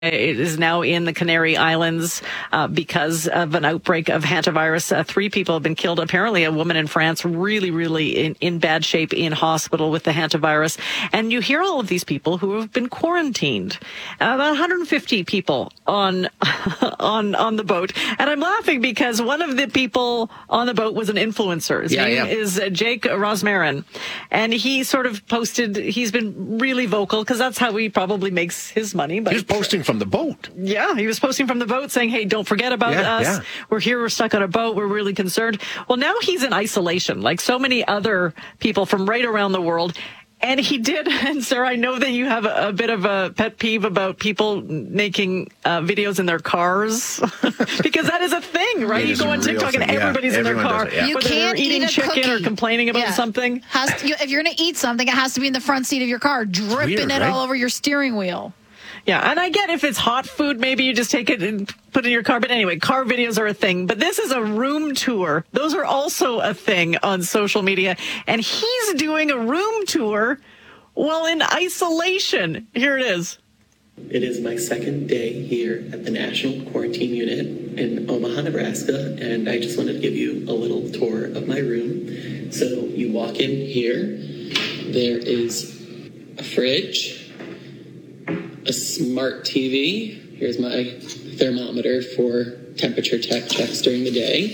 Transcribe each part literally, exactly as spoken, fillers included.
It is now in the Canary Islands uh, because of an outbreak of hantavirus. Uh, three people have been killed. Apparently, a woman in France really, really in, in bad shape in hospital with the hantavirus. And you hear all of these people who have been quarantined. Uh, about one hundred fifty people on on on the boat. And I'm laughing because one of the people on the boat was an influencer. His yeah, name yeah. is uh, Jake Rosmarin. And he sort of posted, he's been really vocal because that's how he probably makes his money. But he was posting from the boat. Yeah, he was posting from the boat saying, hey, don't forget about yeah, us. Yeah. We're here. We're stuck on a boat. We're really concerned. Well, now he's in isolation, like so many other people from right around the world. And he did. And Sarah, I know that you have a, a bit of a pet peeve about people making uh, videos in their cars because that is a thing, right? You go on TikTok and everybody's yeah, in their car, it, yeah. you whether can't they're eating eat a chicken cookie. or complaining about yeah. something. Has to, you, if you're going to eat something, it has to be in the front seat of your car, dripping weird, it right? all over your steering wheel. Yeah, and I get if it's hot food, maybe you just take it and put it in your car. But anyway, car videos are a thing. But this is a room tour. Those are also a thing on social media. And he's doing a room tour while in isolation. Here it is. It is my second day here at the National Quarantine Unit in Omaha, Nebraska. And I just wanted to give you a little tour of my room. So you walk in here. There is a fridge. A smart T V. Here's my thermometer for temperature check checks during the day.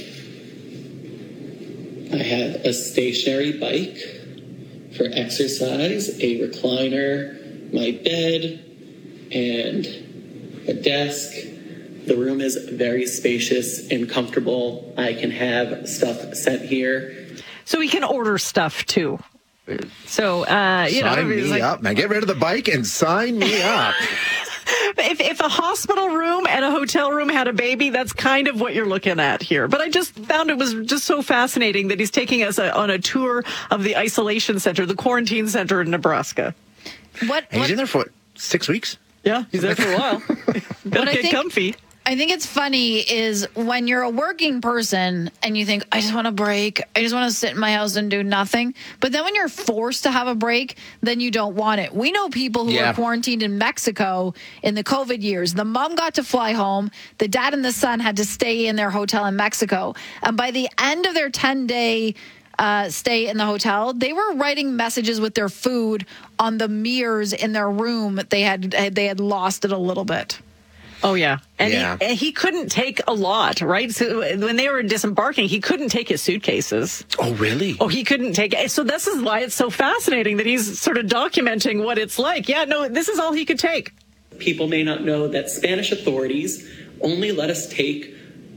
I have a stationary bike for exercise, a recliner, my bed, and a desk. The room is very spacious and comfortable. I can have stuff set here. So we can order stuff too. So, uh, you sign know, me like, up, man. Get rid of the bike and sign me up. if, if a hospital room and a hotel room had a baby, that's kind of what you're looking at here. But I just found it was just so fascinating that he's taking us a, on a tour of the isolation center, the quarantine center in Nebraska. What? And he's what, in there for what, six weeks? Yeah, he's there for a while. Better get think, comfy. I think it's funny is when you're a working person and you think, I just want a break. I just want to sit in my house and do nothing. But then when you're forced to have a break, then you don't want it. We know people who yeah. were quarantined in Mexico in the COVID years. The mom got to fly home. The dad and the son had to stay in their hotel in Mexico. And by the end of their ten-day uh, stay in the hotel, they were writing messages with their food on the mirrors in their room. They had they had lost it a little bit. Oh, yeah. And, yeah. He, and he couldn't take a lot, right? So when they were disembarking, he couldn't take his suitcases. Oh, really? Oh, he couldn't take it. So this is why it's so fascinating that he's sort of documenting what it's like. Yeah, no, this is all he could take. People may not know that Spanish authorities only let us take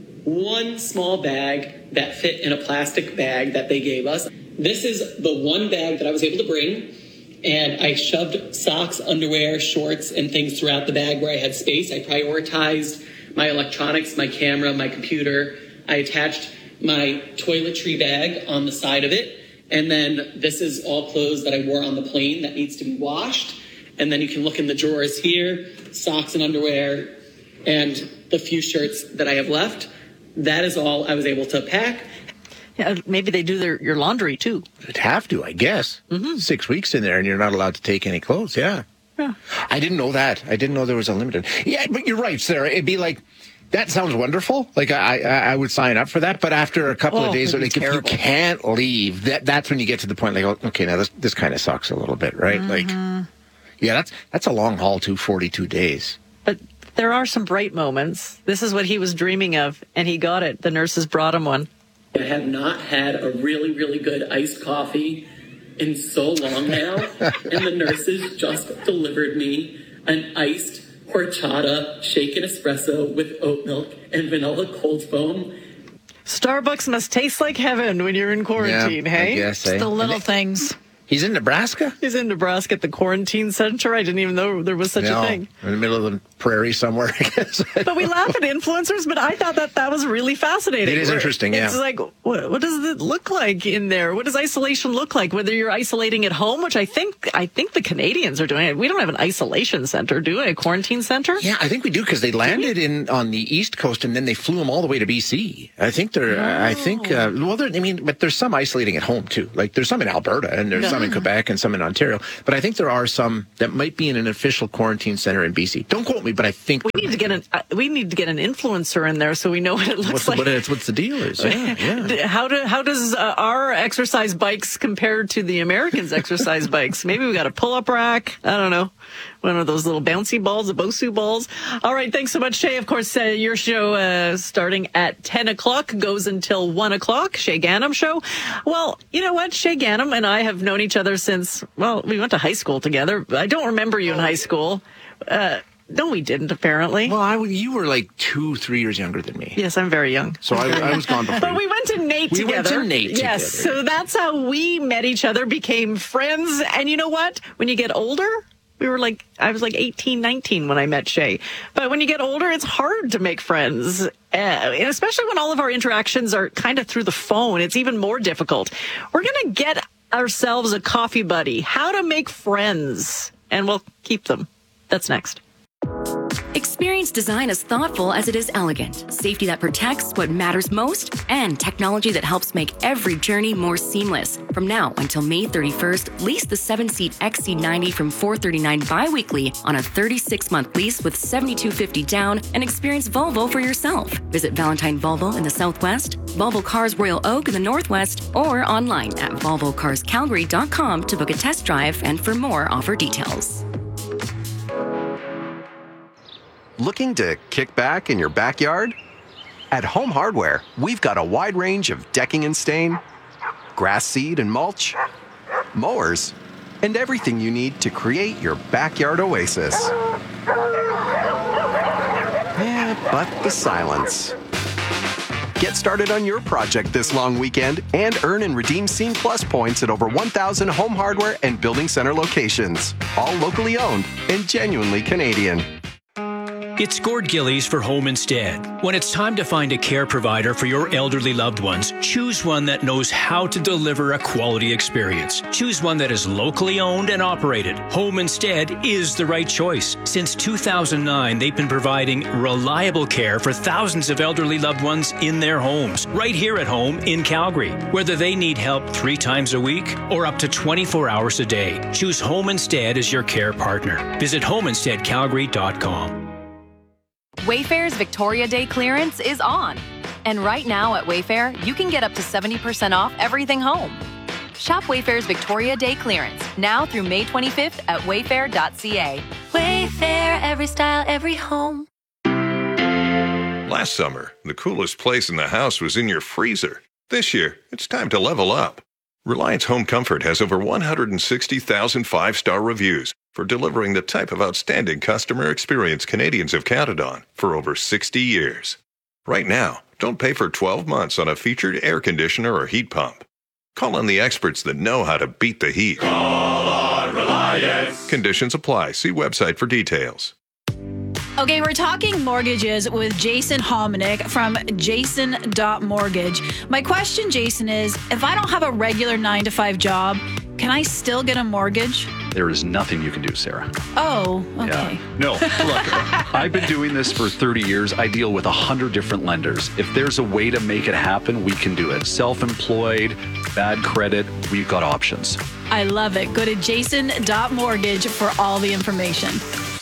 one small bag that fit in a plastic bag that they gave us. This is the one bag that I was able to bring. And I shoved socks, underwear, shorts, and things throughout the bag where I had space. I prioritized my electronics, my camera, my computer. I attached my toiletry bag on the side of it. And then this is all clothes that I wore on the plane that needs to be washed. And then you can look in the drawers here, socks and underwear, and the few shirts that I have left. That is all I was able to pack. Yeah, maybe they do their your laundry, too. They'd have to, I guess. Mm-hmm. Six weeks in there, and you're not allowed to take any clothes, yeah. Yeah. I didn't know that. I didn't know there was a limited. Yeah, but you're right, Sarah. It'd be like, that sounds wonderful. Like, I I, I would sign up for that, but after a couple oh, of days, like, if you can't leave, that that's when you get to the point, like, oh, okay, now this, this kind of sucks a little bit, right? Mm-hmm. Like, yeah, that's that's a long haul, too, forty-two days. But there are some bright moments. This is what he was dreaming of, and he got it. The nurses brought him one. I have not had a really, really good iced coffee in so long now. And the nurses just delivered me an iced horchata shaken espresso with oat milk and vanilla cold foam. Starbucks must taste like heaven when you're in quarantine, yeah, hey? I guess, It's eh? the little things. He's in Nebraska? He's in Nebraska at the quarantine center. I didn't even know there was such no, a thing. In the middle of the prairie somewhere, I guess. But we laugh at influencers, but I thought that that was really fascinating. It is interesting, yeah. It's like, what, what does it look like in there? What does isolation look like? Whether you're isolating at home, which I think I think the Canadians are doing it. We don't have an isolation center, do we? A quarantine center? Yeah, I think we do because they landed in on the East Coast and then they flew them all the way to B C. I think they're, oh. I think, uh, well, I mean, but there's some isolating at home too. Like there's some in Alberta and there's yeah. some some in Quebec and some in Ontario. But I think there are some that might be in an official quarantine center in B C. Don't quote me, but I think we need to get an uh, we need to get an influencer in there so we know what it looks what's like. The, what it's, what's the deal is? Yeah, yeah. How do how does uh, our exercise bikes compare to the Americans' exercise bikes? Maybe we got a pull-up rack. I don't know. One of those little bouncy balls, the Bosu balls. All right, thanks so much, Shay. Of course, uh, your show uh, starting at ten o'clock goes until one o'clock. Shay Ganem Show. Well, you know what? Shay Ganem and I have known each other since, well, we went to high school together. I don't remember you in high school. Uh, no, we didn't, apparently. Well, I, you were like two, three years younger than me. Yes, I'm very young. So I, I was gone before. But we went to Nate we together. We went to Nate yes, together. So that's how we met each other, became friends. And you know what? When you get older, we were like, I was like eighteen, nineteen when I met Shay. But when you get older, it's hard to make friends. Uh, and especially when all of our interactions are kind of through the phone. It's even more difficult. We're going to get ourselves a coffee buddy. How to make friends. And we'll keep them. That's next. Experience design as thoughtful as it is elegant, safety that protects what matters most, and technology that helps make every journey more seamless. From now until May thirty-first, lease the seven-seat X C ninety from four hundred thirty-nine dollars bi-weekly on a thirty-six month lease with seven thousand two hundred fifty dollars down and experience Volvo for yourself. Visit Valentine Volvo in the Southwest, Volvo Cars Royal Oak in the Northwest, or online at volvo cars calgary dot com to book a test drive and for more offer details. Looking to kick back in your backyard? At Home Hardware, we've got a wide range of decking and stain, grass seed and mulch, mowers, and everything you need to create your backyard oasis. Eh, but the silence. Get started on your project this long weekend and earn and redeem Scene Plus points at over one thousand Home Hardware and Building Center locations, all locally owned and genuinely Canadian. It's Gord Gillies for Home Instead. When it's time to find a care provider for your elderly loved ones, choose one that knows how to deliver a quality experience. Choose one that is locally owned and operated. Home Instead is the right choice. Since two thousand nine, they've been providing reliable care for thousands of elderly loved ones in their homes, right here at home in Calgary. Whether they need help three times a week or up to twenty-four hours a day, choose Home Instead as your care partner. Visit home instead calgary dot com. Wayfair's Victoria Day clearance is on. And right now at Wayfair, you can get up to seventy percent off everything home. Shop Wayfair's Victoria Day clearance now through May twenty-fifth at wayfair dot c a. Wayfair, every style, every home. Last summer, the coolest place in the house was in your freezer. This year, it's time to level up. Reliance Home Comfort has over one hundred sixty thousand five-star reviews for delivering the type of outstanding customer experience Canadians have counted on for over sixty years. Right now, don't pay for twelve months on a featured air conditioner or heat pump. Call on the experts that know how to beat the heat. Call on Reliance. Conditions apply. See website for details. Okay, we're talking mortgages with Jason Hominick from jason dot mortgage. My question, Jason, is if I don't have a regular nine to five job, can I still get a mortgage? There is nothing you can do, Sarah. Oh, okay. Yeah. No, look, I've been doing this for thirty years. I deal with one hundred different lenders. If there's a way to make it happen, we can do it. Self-employed, bad credit, we've got options. I love it. Go to jason dot mortgage for all the information.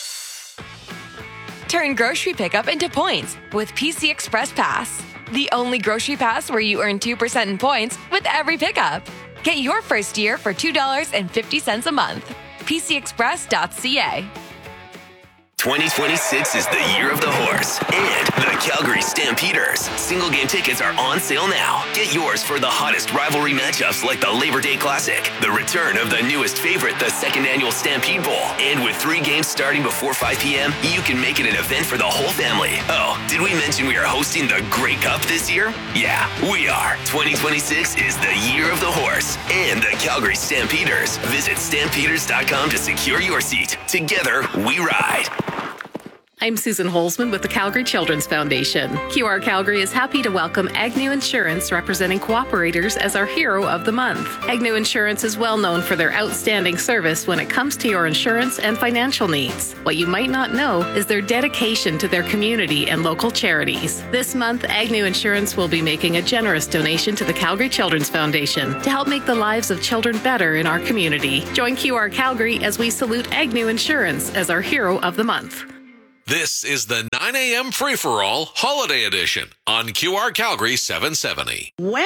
Turn grocery pickup into points with P C Express Pass. The only grocery pass where you earn two percent in points with every pickup. Get your first year for two dollars and fifty cents a month. p c express dot c a. twenty twenty-six is the year of the horse and the Calgary Stampeders. Single game tickets are on sale now. Get yours for the hottest rivalry matchups like the Labor Day Classic, the return of the newest favorite, the second annual Stampede Bowl. And with three games starting before five p.m., you can make it an event for the whole family. Oh, did we mention we are hosting the Grey Cup this year? Yeah, we are. twenty twenty-six is the year of the horse and the Calgary Stampeders. Visit stampeders dot com to secure your seat. Together, we ride. I'm Susan Holzman with the Calgary Children's Foundation. Q R Calgary is happy to welcome Agnew Insurance, representing cooperators, as our Hero of the Month. Agnew Insurance is well known for their outstanding service when it comes to your insurance and financial needs. What you might not know is their dedication to their community and local charities. This month, Agnew Insurance will be making a generous donation to the Calgary Children's Foundation to help make the lives of children better in our community. Join Q R Calgary as we salute Agnew Insurance as our Hero of the Month. This is the nine a.m. free-for-all holiday edition on Q R Calgary seven seventy. When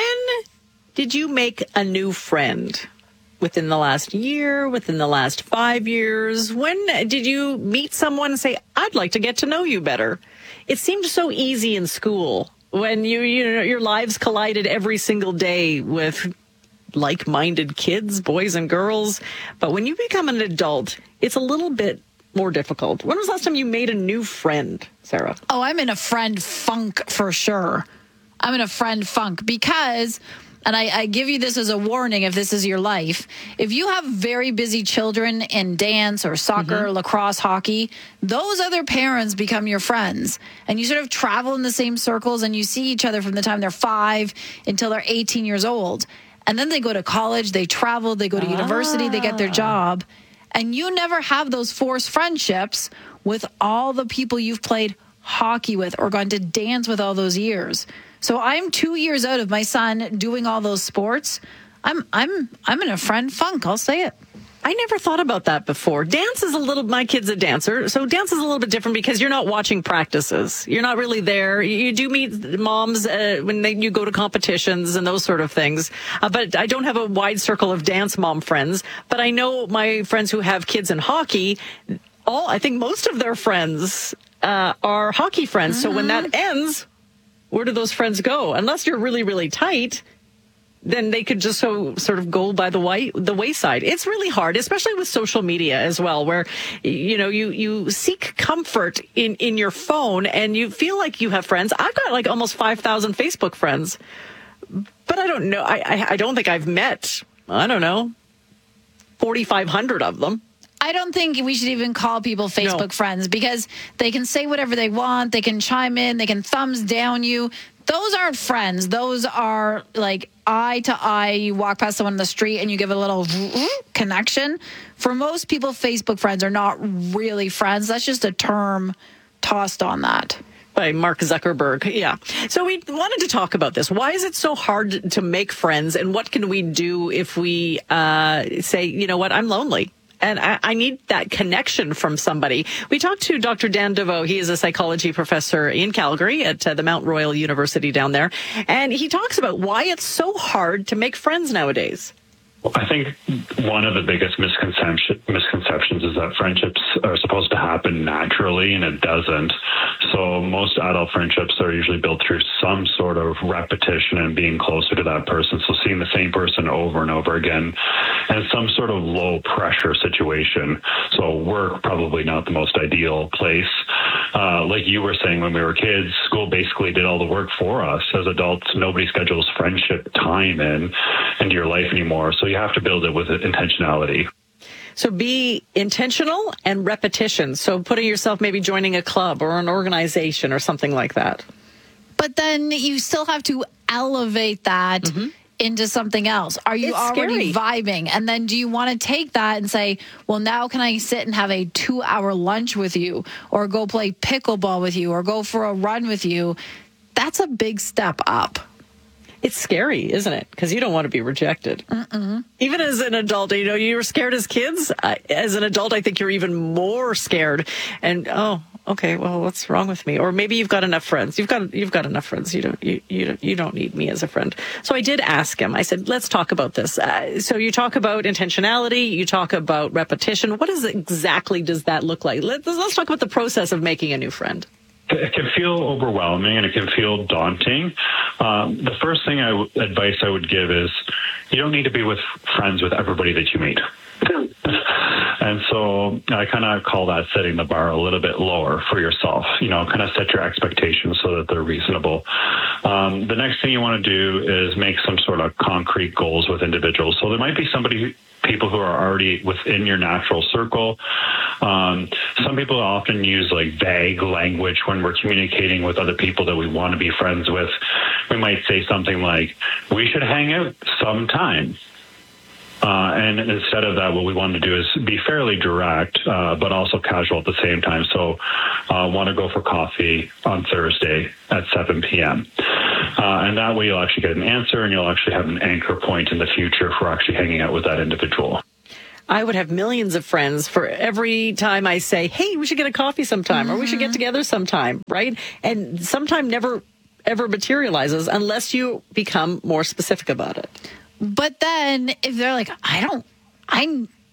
did you make a new friend? Within the last year, within the last five years? When did you meet someone and say, I'd like to get to know you better? It seemed so easy in school when you, you know, your lives collided every single day with like-minded kids, boys and girls. But when you become an adult, it's a little bit more difficult. When was the last time you made a new friend, Sarah? Oh, I'm in a friend funk for sure. I'm in a friend funk because, and I, I give you this as a warning if this is your life, if you have very busy children in dance or soccer, mm-hmm. lacrosse, hockey, those other parents become your friends. And you sort of travel in the same circles and you see each other from the time they're five until they're eighteen years old. And then they go to college, they travel, they go to ah. university, they get their job. And you never have those forced friendships with all the people you've played hockey with or gone to dance with all those years. So I'm two years out of my son doing all those sports. I'm I'm I'm in a friend funk, I'll say it. I never thought about that before. Dance is a little, my kid's a dancer, so dance is a little bit different because you're not watching practices. You're not really there. You do meet moms uh, when they, you go to competitions and those sort of things. Uh, but I don't have a wide circle of dance mom friends. But I know my friends who have kids in hockey, all I think most of their friends uh, are hockey friends. Mm-hmm. So when that ends, where do those friends go? Unless you're really, really tight, then they could just so sort of go by the way, the wayside. It's really hard, especially with social media as well, where, you know, you, you seek comfort in, in your phone and you feel like you have friends. I've got like almost five thousand Facebook friends, but I don't know. I, I, I don't think I've met, I don't know, forty-five hundred of them. I don't think we should even call people Facebook no. friends because they can say whatever they want. They can chime in. They can thumbs down you. Those aren't friends. Those are like eye to eye. You walk past someone in the street and you give a little connection. For most people, Facebook friends are not really friends. That's just a term tossed on that. By Mark Zuckerberg, yeah. So we wanted to talk about this. Why is it so hard to make friends, and what can we do if we uh, say, you know what, I'm lonely? And I, I need that connection from somebody. We talked to Doctor Dan Deveau. He is a psychology professor in Calgary at uh, the Mount Royal University down there. And he talks about why it's so hard to make friends nowadays. Well, I think one of the biggest misconception, misconceptions is that friendships are supposed to happen naturally, and it doesn't. So most adult friendships are usually built through some sort of repetition and being closer to that person. So seeing the same person over and over again, and some sort of low pressure situation. So work probably not the most ideal place. Uh, like you were saying, when we were kids, school basically did all the work for us. As adults, nobody schedules friendship time in into your life anymore. So you have to build it with intentionality. So be intentional and repetition. So putting yourself, maybe joining a club or an organization or something like that. But then you still have to elevate that mm-hmm. into something else. Are you it's already scary. vibing? And then do you want to take that and say, well, now can I sit and have a two hour lunch with you, or go play pickleball with you, or go for a run with you? That's a big step up. It's scary, isn't it? Because you don't want to be rejected. Mm-mm. Even as an adult, you know, you were scared as kids. I, as an adult, I think you're even more scared. And, oh, okay, well, what's wrong with me? Or maybe you've got enough friends. You've got you've got enough friends. You don't you you don't, you don't need me as a friend. So I did ask him. I said, let's talk about this. Uh, so you talk about intentionality. You talk about repetition. What is exactly does that look like? Let's, let's talk about the process of making a new friend. It can feel overwhelming and it can feel daunting. Um, the first thing I w- advice I would give is you don't need to be with friends with everybody that you meet. And so I kind of call that setting the bar a little bit lower for yourself. You know, kind of set your expectations so that they're reasonable. Um, the next thing you want to do is make some sort of concrete goals with individuals. So there might be somebody people who are already within your natural circle. Um, some people often use like vague language when we're communicating with other people that we want to be friends with. We might say something like, we should hang out sometime. Uh, and instead of that, what we want to do is be fairly direct, uh, but also casual at the same time. So uh, want to go for coffee on Thursday at seven p.m. Uh, and that way you'll actually get an answer and you'll actually have an anchor point in the future for actually hanging out with that individual. I would have millions of friends for every time I say, hey, we should get a coffee sometime, mm-hmm. or we should get together sometime, right? And sometime never, ever materializes unless you become more specific about it. But then if they're like, I don't, I,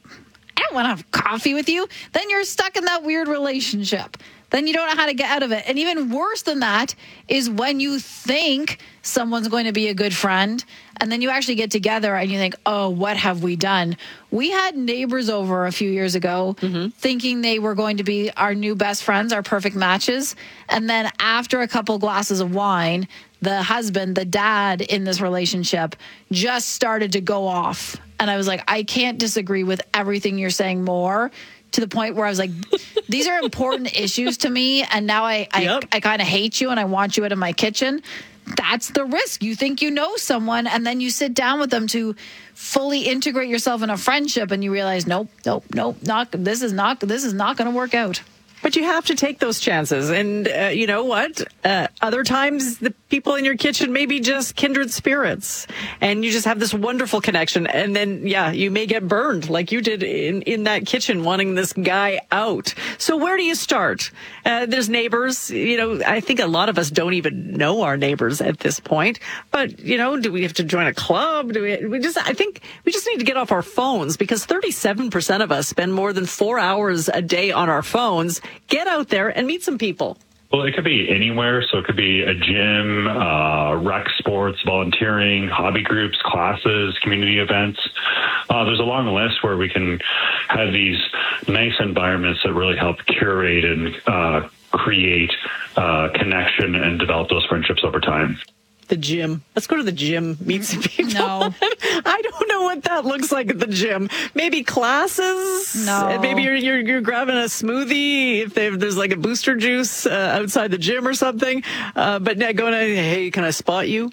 I don't want to have coffee with you, then you're stuck in that weird relationship. Then you don't know how to get out of it. And even worse than that is when you think someone's going to be a good friend, and then you actually get together and you think, oh, what have we done? We had neighbors over a few years ago mm-hmm. thinking they were going to be our new best friends, our perfect matches. And then after a couple glasses of wine, the husband, the dad in this relationship, just started to go off. And I was like, I can't disagree with everything you're saying more, to the point where I was like, these are important issues to me. And now I, I, yep. I kind of hate you and I want you out of my kitchen. That's the risk. You think you know someone and then you sit down with them to fully integrate yourself in a friendship and you realize, nope, nope, nope, not, this is not, this is not going to work out. But you have to take those chances. And uh, you know what? Uh, other times, the people in your kitchen may be just kindred spirits. And you just have this wonderful connection. And then, yeah, you may get burned like you did in, in that kitchen wanting this guy out. So where do you start? Uh, there's neighbors. You know, I think a lot of us don't even know our neighbors at this point. But, you know, do we have to join a club? Do we, we just, I think we just need to get off our phones, because thirty-seven percent of us spend more than four hours a day on our phones. Get out there and meet some people. Well, it could be anywhere. So it could be a gym, uh, rec sports, volunteering, hobby groups, classes, community events. Uh, there's a long list where we can have these nice environments that really help curate and uh, create uh, connection and develop those friendships over time. The gym. Let's go to the gym, meet some people. No. I don't know what that looks like at the gym. Maybe classes? No. And maybe you're, you're you're grabbing a smoothie if there's like a booster juice uh, outside the gym or something. Uh, but now going to, hey, can I spot you?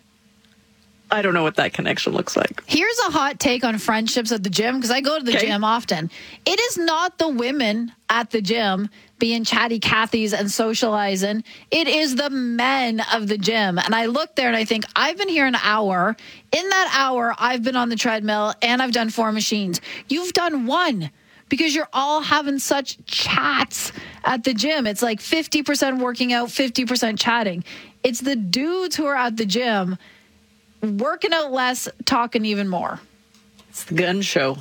I don't know what that connection looks like. Here's a hot take on friendships at the gym, because I go to the okay. gym often. It is not the women at the gym being chatty Cathys and socializing. It is the men of the gym. And I look there and I think, I've been here an hour. In that hour, I've been on the treadmill and I've done four machines. You've done one, because you're all having such chats at the gym. It's like fifty percent working out, fifty percent chatting. It's the dudes who are at the gym working out less, talking even more. It's the gun show.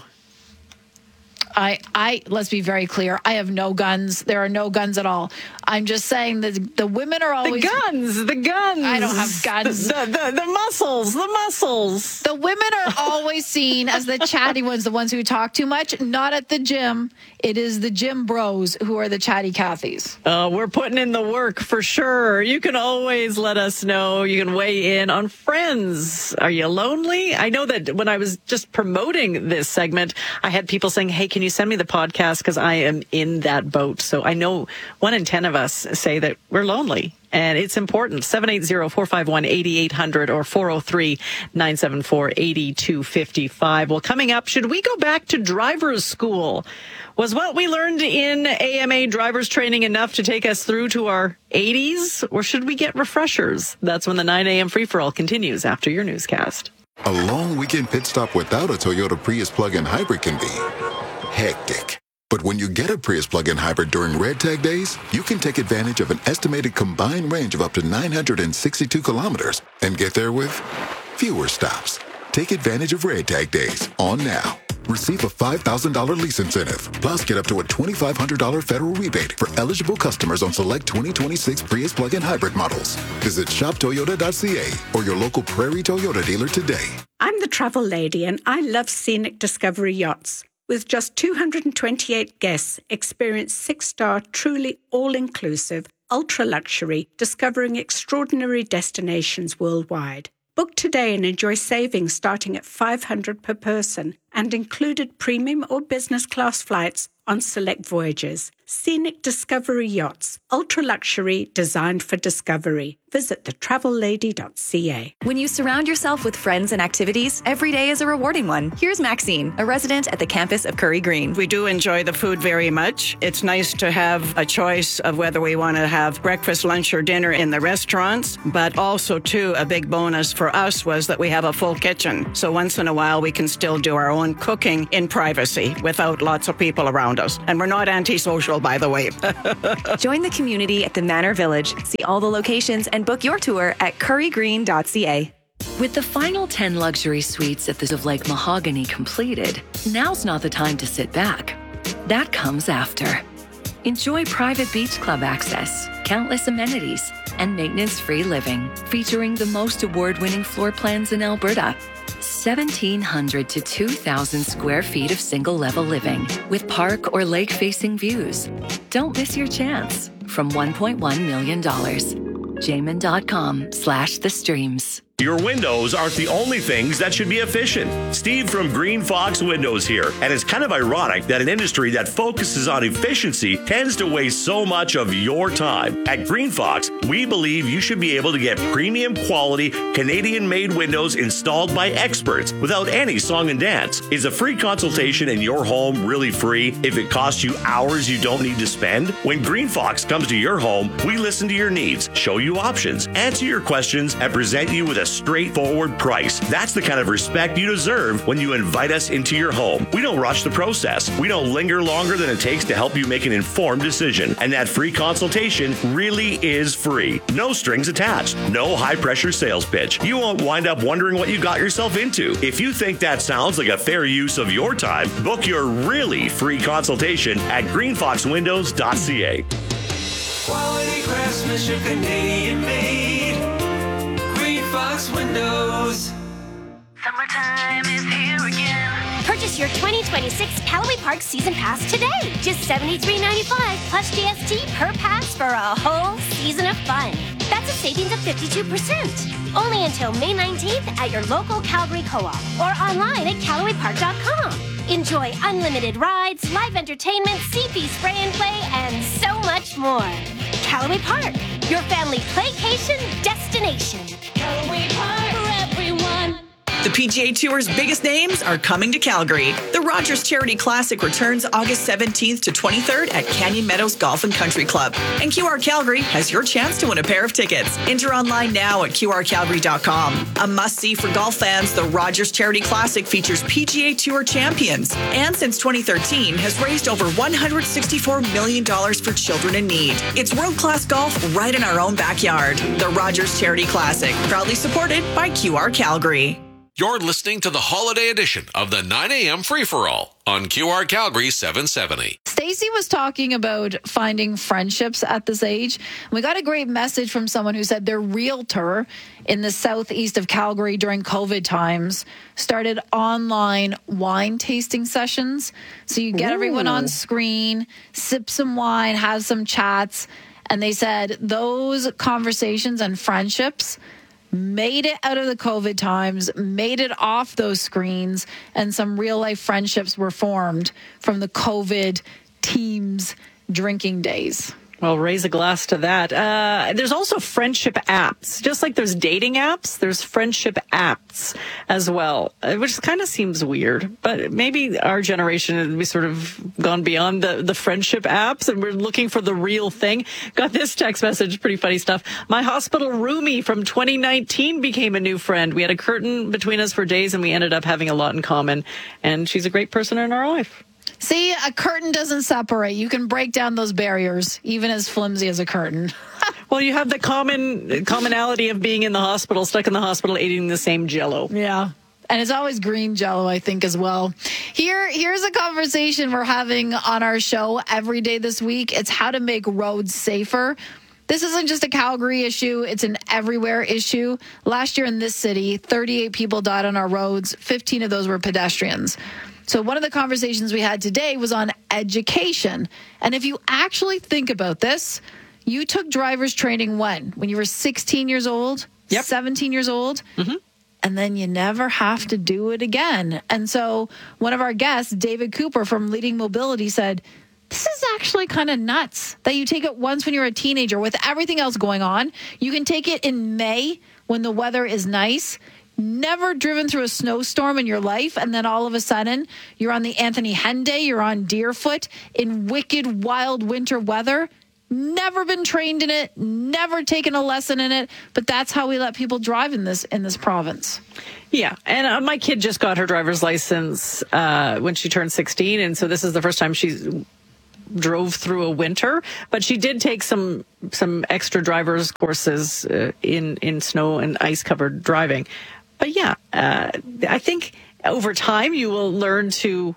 I, I, let's be very clear. I have no guns. There are no guns at all. I'm just saying that the women are always... The guns, the guns. I don't have guns. The, the, the, the muscles, the muscles. The women are always seen as the chatty ones, the ones who talk too much. Not at the gym. It is the gym bros who are the chatty Cathys. Uh, we're putting in the work for sure. You can always let us know. You can weigh in on friends. Are you lonely? I know that when I was just promoting this segment, I had people saying, hey, can you send me the podcast, because I am in that boat. So I know one in ten of us say that we're lonely, and it's important. seven eight zero, four five one, eight eight hundred or four oh three, nine seven four, eight two five five. Well, coming up, should we go back to driver's school? Was what we learned in A M A driver's training enough to take us through to our eighties, or should we get refreshers? That's when the nine a.m. free-for-all continues after your newscast. A long weekend pit stop without a Toyota Prius plug-in hybrid can be hectic. But when you get a Prius plug-in hybrid during Red Tag days, you can take advantage of an estimated combined range of up to nine hundred sixty-two kilometers and get there with fewer stops. Take advantage of Red Tag days on now. Receive a five thousand dollars lease incentive, plus get up to a twenty-five hundred dollars federal rebate for eligible customers on select twenty twenty-six Prius plug-in hybrid models. Visit shop toyota dot c a or your local Prairie Toyota dealer today. I'm the travel lady, and I love Scenic Discovery Yachts. With just two hundred twenty-eight guests, experience six-star, truly all-inclusive, ultra-luxury, discovering extraordinary destinations worldwide. Book today and enjoy savings starting at five hundred dollars per person and included premium or business class flights on select voyages. Scenic Discovery Yachts, ultra-luxury designed for discovery. Visit the travel lady dot c a. When you surround yourself with friends and activities, every day is a rewarding one. Here's Maxine, a resident at the campus of Curry Green. We do enjoy the food very much. It's nice to have a choice of whether we want to have breakfast, lunch, or dinner in the restaurants, but also, too, a big bonus for us was that we have a full kitchen. So once in a while, we can still do our own cooking in privacy without lots of people around us. And we're not antisocial, by the way. Join the community at the Manor Village. See all the locations and book your tour at curry green dot c a. With the final ten luxury suites at the of Lake Mahogany completed, now's not the time to sit back. That comes after. Enjoy private beach club access, countless amenities, and maintenance-free living, featuring the most award-winning floor plans in Alberta. seventeen hundred to two thousand square feet of single-level living with park or lake-facing views. Don't miss your chance from one point one million dollars. Jamin.com slash the streams. Your windows aren't the only things that should be efficient. Steve from Green Fox Windows here. And it's kind of ironic that an industry that focuses on efficiency tends to waste so much of your time. At Green Fox, we believe you should be able to get premium quality Canadian-made windows installed by experts without any song and dance. Is a free consultation in your home really free if it costs you hours you don't need to spend? When Green Fox comes to your home, we listen to your needs, show you options, answer your questions, and present you with a straightforward price. That's the kind of respect you deserve when you invite us into your home. We don't rush the process. We don't linger longer than it takes to help you make an informed decision. And that free consultation really is free. No strings attached. No high-pressure sales pitch. You won't wind up wondering what you got yourself into. If you think that sounds like a fair use of your time, book your really free consultation at green fox windows dot c a. Quality craftsmanship, Canadian made. Fox Windows. Summertime is here again. Purchase your twenty twenty-six Callaway Park Season Pass today. Just seventy-three ninety-five plus G S T per pass for a whole season of fun. That's a savings of fifty-two percent. Only until May nineteenth at your local Calgary Co-op or online at callaway park dot com. Enjoy unlimited rides, live entertainment, C P spray and play, and so much more. Callaway Park, your family playcation destination. Callaway Park for everyone. The P G A Tour's biggest names are coming to Calgary. The Rogers Charity Classic returns August seventeenth to twenty-third at Canyon Meadows Golf and Country Club. And Q R Calgary has your chance to win a pair of tickets. Enter online now at q r calgary dot com. A must-see for golf fans, the Rogers Charity Classic features P G A Tour champions. And since twenty thirteen, has raised over one hundred sixty-four million dollars for children in need. It's world-class golf right in our own backyard. The Rogers Charity Classic, proudly supported by Q R Calgary. You're listening to the holiday edition of the nine a.m. Free-for-All on Q R Calgary seven seventy. Stacey was talking about finding friendships at this age. We got a great message from someone who said their realtor in the southeast of Calgary during COVID times started online wine tasting sessions. So you get Ooh. everyone on screen, sip some wine, have some chats. And they said those conversations and friendships made it out of the COVID times, made it off those screens, and some real life friendships were formed from the COVID teams drinking days. Well, raise a glass to that. Uh, there's also friendship apps. Just like there's dating apps, there's friendship apps as well, which kind of seems weird. But maybe our generation, we sort of gone beyond the, the friendship apps and we're looking for the real thing. Got this text message, pretty funny stuff. My hospital roomie from twenty nineteen became a new friend. We had a curtain between us for days and we ended up having a lot in common. And she's a great person in our life. See, a curtain doesn't separate. You can break down those barriers, even as flimsy as a curtain. Well, you have the common commonality of being in the hospital, stuck in the hospital, eating the same Jell-O. Yeah. And it's always green Jell-O, I think, as well. Here, here's a conversation we're having on our show every day this week. It's how to make roads safer. This isn't just a Calgary issue. It's an everywhere issue. Last year in this city, thirty-eight people died on our roads. fifteen of those were pedestrians. So one of the conversations we had today was on education. And if you actually think about this, you took driver's training when? When you were sixteen years old? Yep. seventeen years old? Mm-hmm. and then you never have to do it again. And so one of our guests, David Cooper from Leading Mobility, said, this is actually kind of nuts that you take it once when you're a teenager with everything else going on. You can take it in May when the weather is nice. Never driven through a snowstorm in your life, and then all of a sudden you're on the Anthony Henday, you're on Deerfoot in wicked, wild winter weather. Never been trained in it, never taken a lesson in it, but that's how we let people drive in this in this province. Yeah, and uh, my kid just got her driver's license uh, when she turned sixteen, and so this is the first time she's drove through a winter, but she did take some some extra driver's courses uh, in in snow and ice covered driving. But yeah, uh, I think over time you will learn to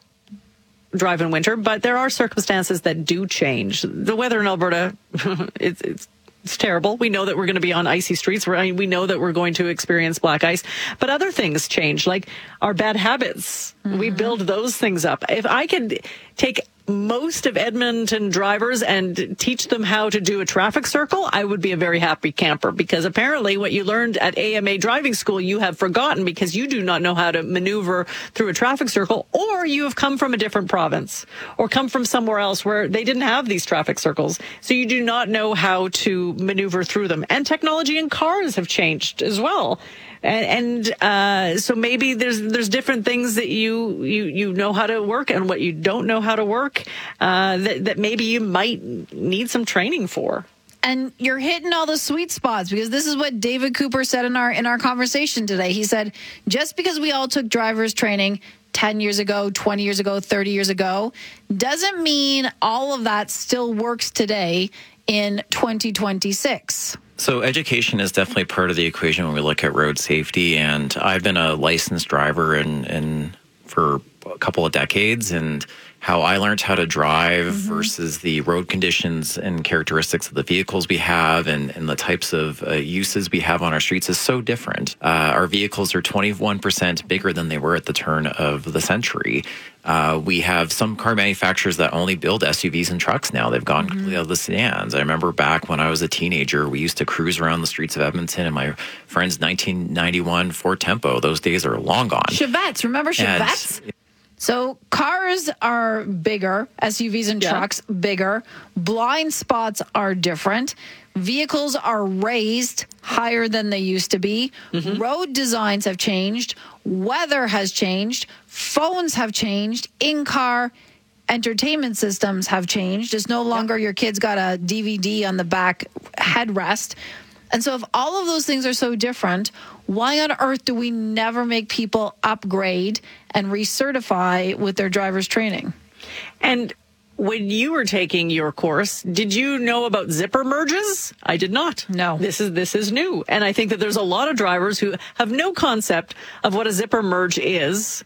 drive in winter, but there are circumstances that do change. The weather in Alberta, it's, it's It's terrible. We know that we're going to be on icy streets. We're, I mean, we know that we're going to experience black ice. But other things change, like our bad habits. Mm-hmm. We build those things up. If I could take most of Edmonton drivers and teach them how to do a traffic circle, I would be a very happy camper, because apparently what you learned at A M A driving school, you have forgotten because you do not know how to maneuver through a traffic circle, or you have come from a different province or come from somewhere else where they didn't have these traffic circles. So you do not know how to maneuver through them. And technology in cars have changed as well. And, and uh, so maybe there's there's different things that you, you, you know how to work and what you don't know how to work uh, that, that maybe you might need some training for. And you're hitting all the sweet spots, because this is what David Cooper said in our in our conversation today. He said, just because we all took driver's training ten years ago, twenty years ago, thirty years ago, doesn't mean all of that still works today in twenty twenty-six. So education is definitely part of the equation when we look at road safety. And I've been a licensed driver in, in for a couple of decades, and how I learned how to drive mm-hmm. versus the road conditions and characteristics of the vehicles we have and, and the types of uh, uses we have on our streets is so different. Uh, our vehicles are twenty-one percent bigger than they were at the turn of the century. Uh, we have some car manufacturers that only build S U Vs and trucks now. They've gone mm-hmm. completely out of the sedans. I remember back when I was a teenager, we used to cruise around the streets of Edmonton in my friend's nineteen ninety-one Ford Tempo. Those days are long gone. Chevettes, remember Chevettes? And, So cars are bigger, S U Vs and yeah. trucks bigger. Blind spots are different. Vehicles are raised higher than they used to be. Mm-hmm. Road designs have changed. Weather has changed. Phones have changed. In-car entertainment systems have changed. It's no longer your kid's got a D V D on the back headrest. And so if all of those things are so different, why on earth do we never make people upgrade and recertify with their driver's training? And when you were taking your course, did you know about zipper merges? I did not. No. This is this is new. And I think that there's a lot of drivers who have no concept of what a zipper merge is.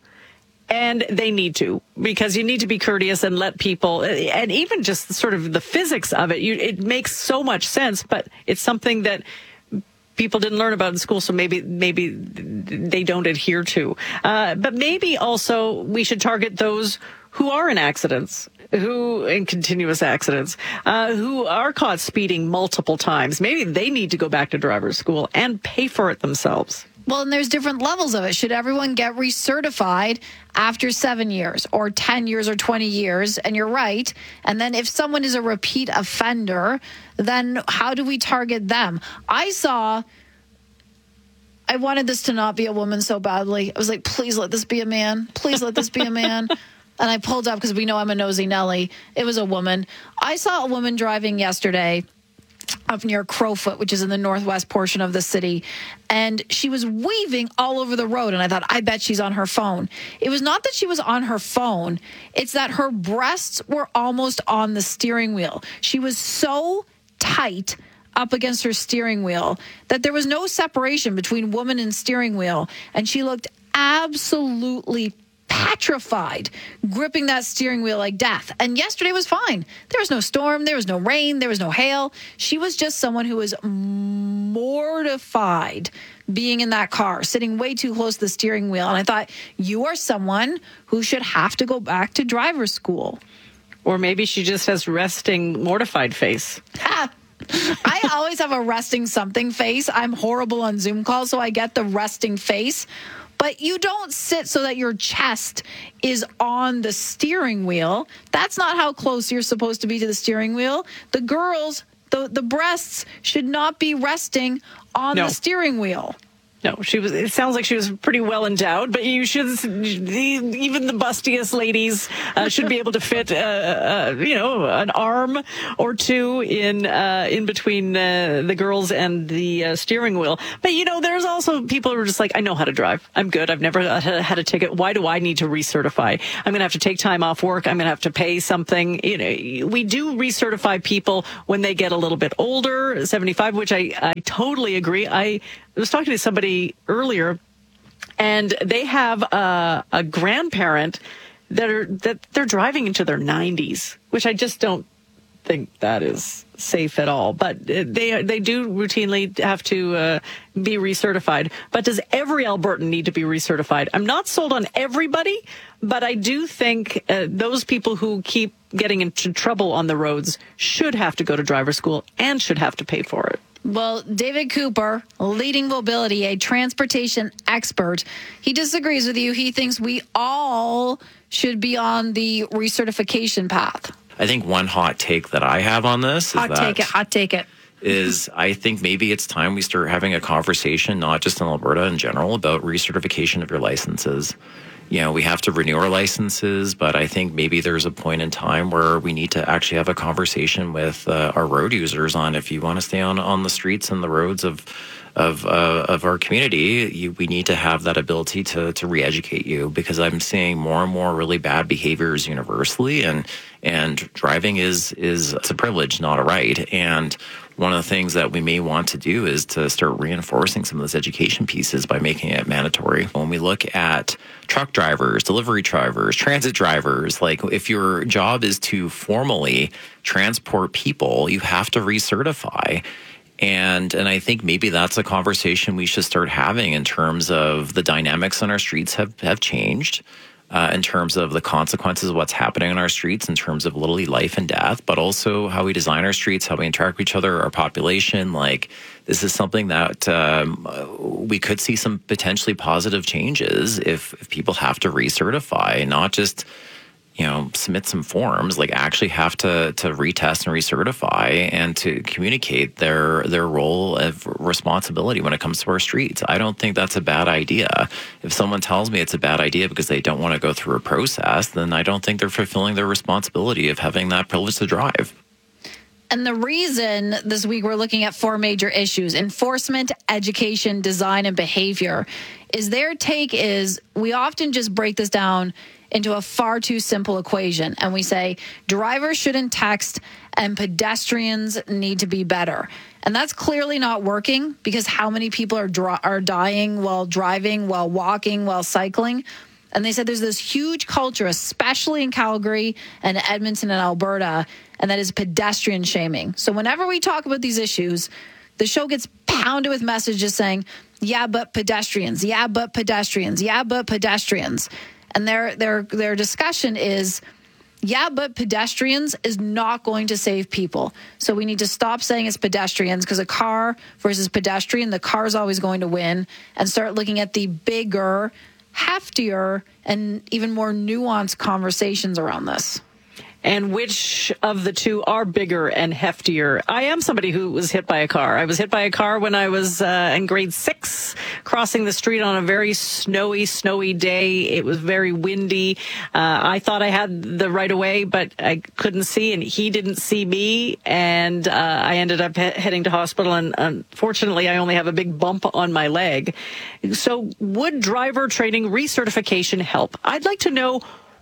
And they need to, because you need to be courteous and let people, and even just sort of the physics of it, you, it makes so much sense, but it's something that people didn't learn about in school, so maybe maybe they don't adhere to. Uh, but maybe also we should target those who are in accidents, who in continuous accidents, uh, who are caught speeding multiple times. Maybe they need to go back to driver's school and pay for it themselves. Well, and there's different levels of it. Should everyone get recertified after seven years or ten years or twenty years? And you're right. And then if someone is a repeat offender, then how do we target them? I saw, I wanted this to not be a woman so badly. I was like, please let this be a man. Please let this be a man. And I pulled up because we know I'm a nosy Nelly. It was a woman. I saw a woman driving yesterday up near Crowfoot, which is in the northwest portion of the city. And she was weaving all over the road. And I thought, I bet she's on her phone. It was not that she was on her phone. It's that her breasts were almost on the steering wheel. She was so tight up against her steering wheel that there was no separation between woman and steering wheel. And she looked absolutely petrified, gripping that steering wheel like death. And yesterday was fine. There was no storm. There was no rain. There was no hail. She was just someone who was mortified being in that car, sitting way too close to the steering wheel. And I thought, you are someone who should have to go back to driver's school. Or maybe she just has resting mortified face. Ah. I always have a resting something face. I'm horrible on Zoom calls, so I get the resting face. But you don't sit so that your chest is on the steering wheel. That's not how close you're supposed to be to the steering wheel. The girls, the, the breasts should not be resting on No. the steering wheel. No, she was. It sounds like she was pretty well endowed, but you should. The, even the bustiest ladies uh, should be able to fit, uh, uh, you know, an arm or two in uh, in between uh, the girls and the uh, steering wheel. But you know, there's also people who are just like, I know how to drive. I'm good. I've never had a ticket. Why do I need to recertify? I'm going to have to take time off work. I'm going to have to pay something. You know, we do recertify people when they get a little bit older, seventy-five, which I I totally agree. I. I was talking to somebody earlier, and they have a, a grandparent that are that they're driving into their nineties, which I just don't think that is safe at all. But they they do routinely have to uh, be recertified. But does every Albertan need to be recertified? I'm not sold on everybody, but I do think uh, those people who keep getting into trouble on the roads should have to go to driver's school and should have to pay for it. Well, David Cooper, Leading Mobility, a transportation expert, he disagrees with you. He thinks we all should be on the recertification path. I think one hot take that I have on this is Hot that take it, hot take it. is I think maybe it's time we start having a conversation, not just in Alberta in general, about recertification of your licenses. You know, we have to renew our licenses, but I think maybe there's a point in time where we need to actually have a conversation with uh, our road users on if you want to stay on, on the streets and the roads of of uh, of our community, you, we need to have that ability to to re-educate you, because I'm seeing more and more really bad behaviors universally, and and driving is is it's a privilege, not a right. And one of the things that we may want to do is to start reinforcing some of those education pieces by making it mandatory. When we look at truck drivers, delivery drivers, transit drivers, like if your job is to formally transport people, you have to recertify. And and I think maybe that's a conversation we should start having in terms of the dynamics on our streets have, have changed. Uh, in terms of the consequences of what's happening on our streets, in terms of literally life and death, but also how we design our streets, how we interact with each other, our population. Like, this is something that um, we could see some potentially positive changes if, if people have to recertify, not just, you know, submit some forms, like actually have to to retest and recertify and to communicate their their role of responsibility when it comes to our streets. I don't think that's a bad idea. If someone tells me it's a bad idea because they don't want to go through a process, then I don't think they're fulfilling their responsibility of having that privilege to drive. And the reason this week we're looking at four major issues: enforcement, education, design, and behavior. Is their take is we often just break this down into a far too simple equation. And we say drivers shouldn't text and pedestrians need to be better. And that's clearly not working, because how many people are dri- are dying while driving, while walking, while cycling? And they said there's this huge culture, especially in Calgary and Edmonton and Alberta, and that is pedestrian shaming. So whenever we talk about these issues, the show gets pounded with messages saying, yeah, but pedestrians, yeah, but pedestrians, yeah, but pedestrians. And their their their discussion is, yeah, but pedestrians is not going to save people. So we need to stop saying it's pedestrians, because a car versus pedestrian, the car is always going to win, and start looking at the bigger, heftier, and even more nuanced conversations around this. And which of the two are bigger and heftier? I am somebody who was hit by a car. I was hit by a car when I was uh, in grade six, crossing the street on a very snowy, snowy day. It was very windy. Uh, I thought I had the right of way, but I couldn't see, and he didn't see me. And uh, I ended up he- heading to hospital. And unfortunately, I only have a big bump on my leg. So would driver training recertification help? I'd like to know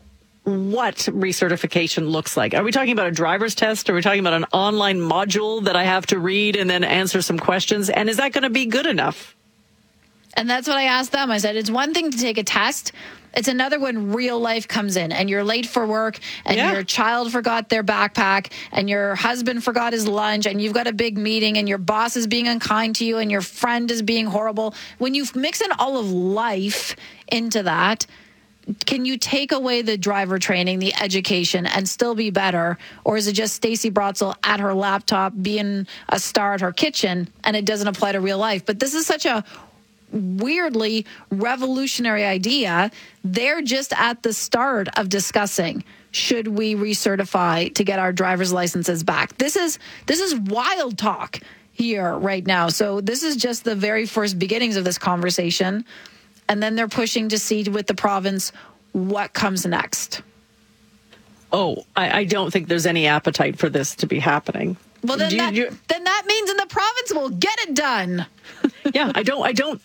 what recertification looks like. Are we talking about a driver's test? Are we talking about an online module that I have to read and then answer some questions? And is that going to be good enough? And that's what I asked them. I said, it's one thing to take a test. It's another when real life comes in and you're late for work and yeah. your child forgot their backpack and your husband forgot his lunch and you've got a big meeting and your boss is being unkind to you and your friend is being horrible. When you mix in all of life into that, can you take away the driver training, the education, and still be better? Or is it just Stacey Brotzel at her laptop being a star at her kitchen, and it doesn't apply to real life? But this is such a weirdly revolutionary idea. They're just at the start of discussing, should we recertify to get our driver's licenses back? This is this is wild talk here right now. So this is just the very first beginnings of this conversation. And then they're pushing to see with the province what comes next. Oh, I, I don't think there's any appetite for this to be happening. Well, then, you, that, you, then that means in the province we'll get it done. Yeah, I don't, I don't.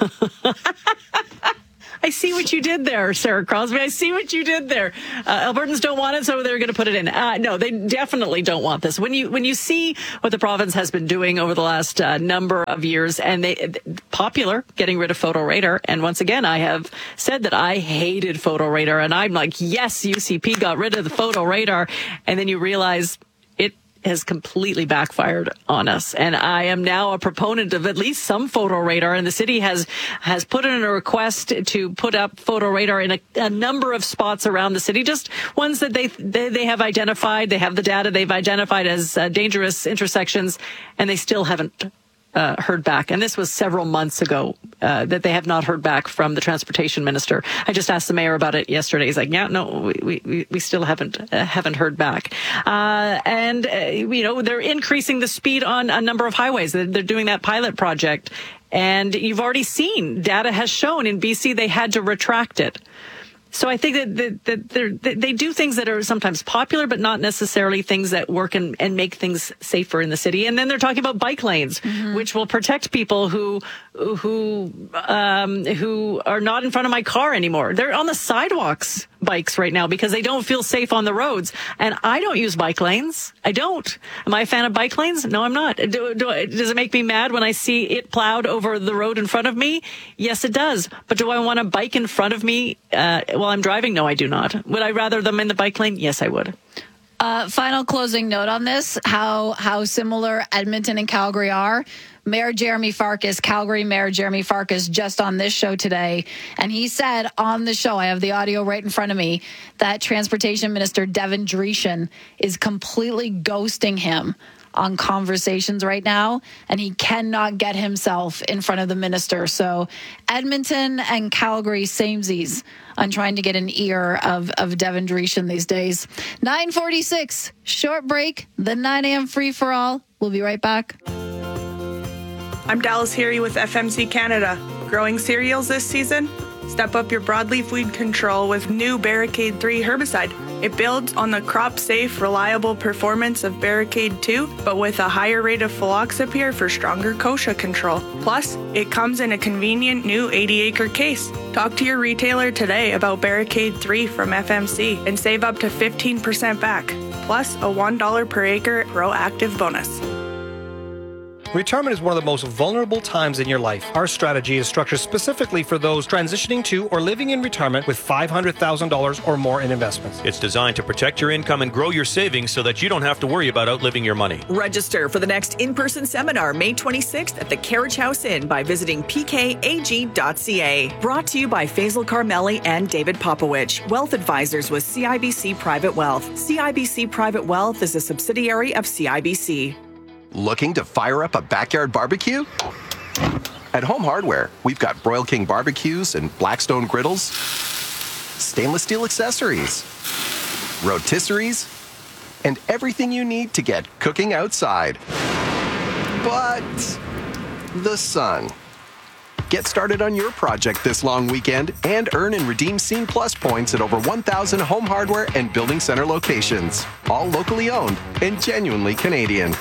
I see what you did there, Sarah Crosby. I see what you did there. Uh, Albertans don't want it, so they're going to put it in. Uh, no, they definitely don't want this. When you when you see what the province has been doing over the last uh, number of years, and they popular getting rid of Photo Radar. And once again, I have said that I hated Photo Radar, and I'm like, yes, U C P got rid of the Photo Radar, and then you realize it has completely backfired on us. And I am now a proponent of at least some Photo Radar, and the city has has put in a request to put up Photo Radar in a, a number of spots around the city, just ones that they, they they have identified. They have the data they've identified as uh, dangerous intersections, and they still haven't Uh, heard back. And this was several months ago uh, that they have not heard back from the transportation minister. I just asked the mayor about it yesterday. He's like, yeah, no, we we, we still haven't uh, haven't heard back. Uh, and, uh, you know, they're increasing the speed on a number of highways. They're, they're doing that pilot project. And you've already seen, data has shown in B C they had to retract it. So I think that, that, that, that they do things that are sometimes popular, but not necessarily things that work and, and make things safer in the city. And then they're talking about bike lanes, mm-hmm. which will protect people who who um, who are not in front of my car anymore. They're on the sidewalks, bikes right now, because they don't feel safe on the roads. And I don't use bike lanes. I don't. Am I a fan of bike lanes? No, I'm not. Do, do, does it make me mad when I see it plowed over the road in front of me? Yes, it does. But do I want a bike in front of me uh, while I'm driving? No, I do not. Would I rather them in the bike lane? Yes, I would. Uh, final closing note on this, how how similar Edmonton and Calgary are. Mayor Jeremy Farkas, Calgary Mayor Jeremy Farkas, just on this show today, and he said on the show, I have the audio right in front of me, that Transportation Minister Devin Dreeshen is completely ghosting him on conversations right now, and he cannot get himself in front of the minister. So Edmonton and Calgary samesies on trying to get an ear of, of Devin Dreeshen these days. nine forty-six, short break, the nine a.m. free-for-all. We'll be right back. I'm Dallas Heary with F M C Canada. Growing cereals this season? Step up your broadleaf weed control with new Barricade three herbicide. It builds on the crop-safe, reliable performance of Barricade two, but with a higher rate of fluoxapyr for stronger kochia control. Plus, it comes in a convenient new eighty-acre case. Talk to your retailer today about Barricade three from F M C and save up to fifteen percent back, plus a one dollar per acre proactive bonus. Retirement is one of the most vulnerable times in your life. Our strategy is structured specifically for those transitioning to or living in retirement with five hundred thousand dollars or more in investments. It's designed to protect your income and grow your savings so that you don't have to worry about outliving your money. Register for the next in-person seminar May twenty-sixth at the Carriage House Inn by visiting p k a g dot c a. Brought to you by Faisal Carmeli and David Popowich, Wealth Advisors with C I B C Private Wealth. C I B C Private Wealth is a subsidiary of C I B C. Looking to fire up a backyard barbecue? At Home Hardware, we've got Broil King barbecues and Blackstone griddles, stainless steel accessories, rotisseries, and everything you need to get cooking outside. But the sun. Get started on your project this long weekend and earn and redeem Scene Plus points at over one thousand Home Hardware and Building Center locations. All locally owned and genuinely Canadian.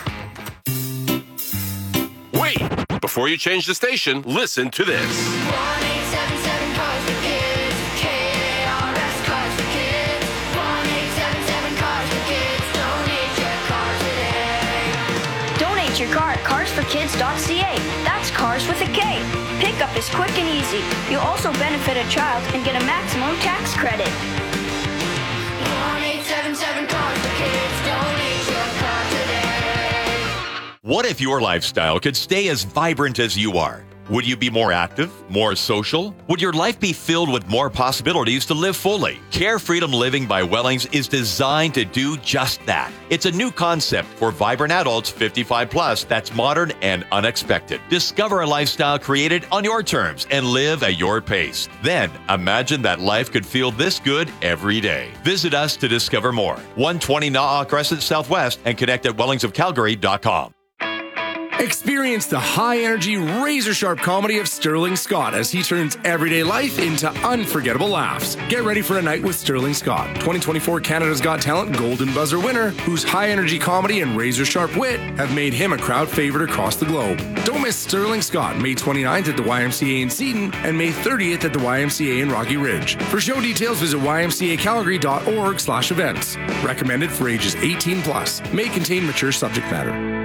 Wait! Before you change the station, listen to this. one eight seven seven Cars for Kids. K A R S Cars for Kids. one eight seven seven Cars for Kids. Donate your car today. Donate your car at cars for kids dot c a. That's cars with a K. Pickup is quick and easy. You'll also benefit a child and get a maximum tax credit. one eight seven seven Cars for Kids. Donate your car today. What if your lifestyle could stay as vibrant as you are? Would you be more active, more social? Would your life be filled with more possibilities to live fully? Care Freedom Living by Wellings is designed to do just that. It's a new concept for vibrant adults fifty-five plus that's modern and unexpected. Discover a lifestyle created on your terms and live at your pace. Then imagine that life could feel this good every day. Visit us to discover more. one twenty Na'a Crescent Southwest and connect at wellings of calgary dot com. Experience the high-energy, razor-sharp comedy of Sterling Scott as he turns everyday life into unforgettable laughs. Get ready for a night with Sterling Scott, twenty twenty-four Canada's Got Talent Golden Buzzer winner, whose high-energy comedy and razor-sharp wit have made him a crowd favorite across the globe. Don't miss Sterling Scott, May twenty-ninth at the Y M C A in Seton and May thirtieth at the Y M C A in Rocky Ridge. For show details, visit y m c a calgary dot org slash events. Recommended for ages eighteen plus. May contain mature subject matter.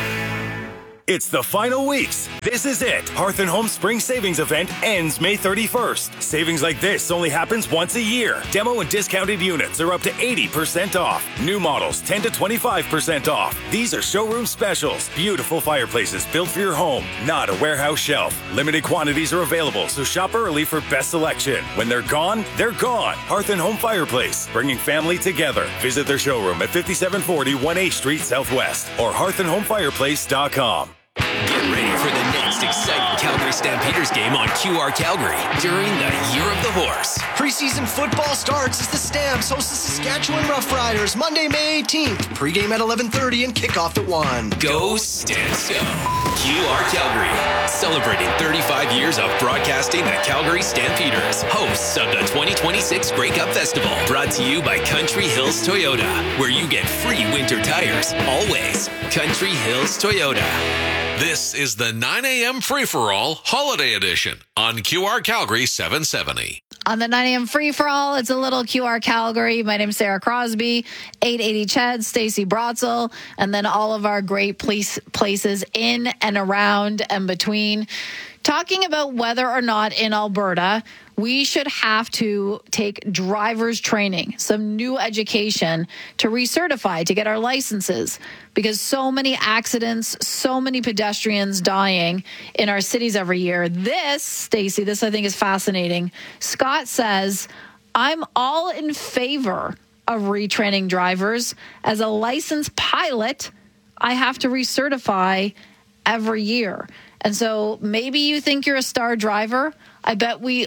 It's the final weeks. This is it. Hearth and Home Spring Savings Event ends May thirty-first. Savings like this only happens once a year. Demo and discounted units are up to eighty percent off. New models ten to twenty-five percent off. These are showroom specials. Beautiful fireplaces built for your home, not a warehouse shelf. Limited quantities are available, so shop early for best selection. When they're gone, they're gone. Hearth and Home Fireplace, bringing family together. Visit their showroom at fifty-seven forty one A Street Southwest or hearth and home fireplace dot com. Get ready for the next exciting Calgary Stampeders game on Q R Calgary during the Year of the Horse. Preseason football starts as the Stamps host the Saskatchewan Roughriders Monday, May eighteenth. Pre-game at eleven thirty and kickoff at one. Go Stamps go! Q R Calgary, celebrating thirty-five years of broadcasting the Calgary Stampeders, hosts of the twenty twenty-six Grey Cup Festival. Brought to you by Country Hills Toyota, where you get free winter tires. Always Country Hills Toyota. This is the nine a.m. free-for-all Holiday Edition on Q R Calgary seven seventy. On the nine a.m. free-for-all, it's a little Q R Calgary. My name's Sarah Crosby, eight eighty Ched, Stacy Brotzel, and then all of our great place, places in and around and between. Talking about whether or not in Alberta we should have to take driver's training, some new education to recertify, to get our licenses, because so many accidents, so many pedestrians dying in our cities every year. This, Stacey, this I think is fascinating. Scott says, I'm all in favor of retraining drivers. As a licensed pilot, I have to recertify every year. And so maybe you think you're a star driver. I bet we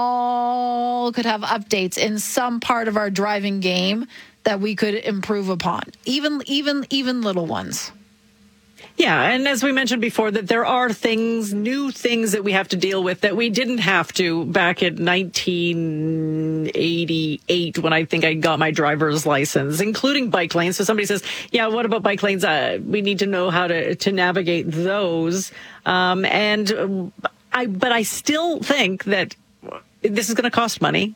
all could have updates in some part of our driving game that we could improve upon, even even even little ones. Yeah, and as we mentioned before, that there are things, new things that we have to deal with that we didn't have to back in nineteen eighty-eight when I think I got my driver's license, including bike lanes. So somebody says, yeah, what about bike lanes? Uh, we need to know how to, to navigate those. Um, and I, but I still think that this is going to cost money.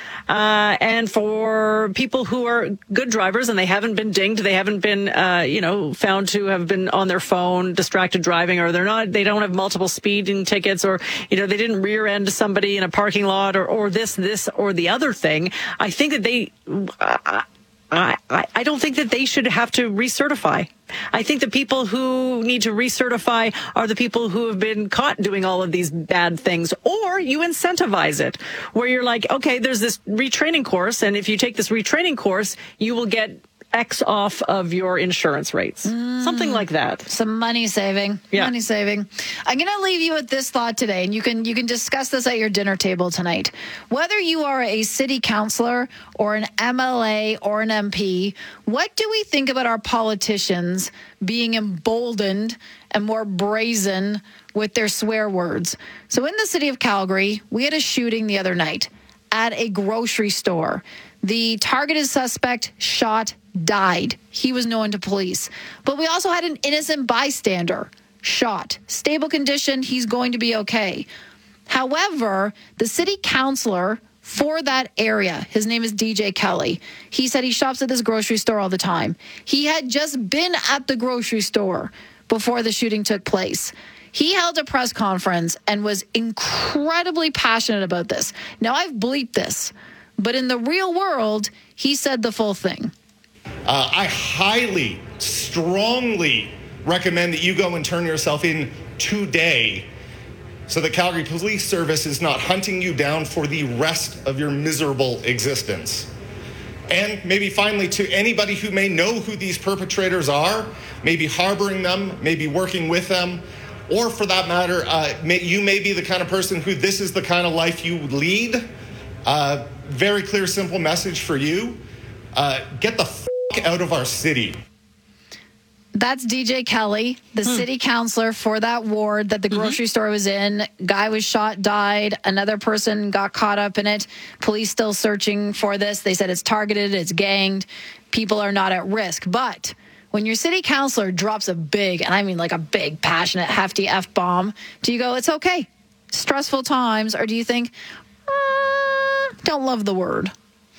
Uh, and for people who are good drivers and they haven't been dinged, they haven't been, uh, you know, found to have been on their phone, distracted driving, or they're not, they don't have multiple speeding tickets, or, you know, they didn't rear end somebody in a parking lot, or, or this, this, or the other thing. I think that they, uh, I, I don't think that they should have to recertify. I think the people who need to recertify are the people who have been caught doing all of these bad things, or you incentivize it where you're like, okay, there's this retraining course, and if you take this retraining course, you will get X off of your insurance rates. Mm, Something like that. Some money saving. Yeah. Money saving. I'm going to leave you with this thought today, and you can you can discuss this at your dinner table tonight. Whether you are a city councillor or an M L A or an M P, what do we think about our politicians being emboldened and more brazen with their swear words? So in the city of Calgary, we had a shooting the other night at a grocery store. The targeted suspect shot, died. He was known to police. But we also had an innocent bystander shot. Stable condition, he's going to be okay. However, the city councillor for that area, his name is D J Kelly, he said he shops at this grocery store all the time. He had just been at the grocery store before the shooting took place. He held a press conference and was incredibly passionate about this. Now, I've bleeped this, but in the real world, he said the full thing. Uh, I highly, strongly recommend that you go and turn yourself in today so the Calgary Police Service is not hunting you down for the rest of your miserable existence. And maybe finally, to anybody who may know who these perpetrators are, maybe harboring them, maybe working with them, or for that matter, uh, may, you may be the kind of person who this is the kind of life you lead. Uh, very clear, simple message for you. Uh, get the f*** out of our city. That's D J Kelly, the hmm. city councilor for that ward that the grocery mm-hmm. store was in. Guy was shot, died. Another person got caught up in it. Police still searching for this. They said it's targeted, it's ganged. People are not at risk. But when your city councilor drops a big, and I mean like a big, passionate, hefty F-bomb, do you go, it's okay, stressful times? Or do you think, uh, don't love the word?